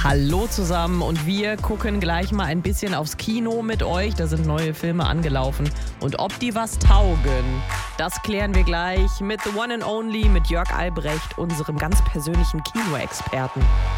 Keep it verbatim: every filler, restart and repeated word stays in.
Hallo zusammen und wir gucken gleich mal ein bisschen aufs Kino mit euch. Da sind neue Filme angelaufen und ob die was taugen, das klären wir gleich mit The One and Only, mit Jörg Albrecht, unserem ganz persönlichen Kinoexperten.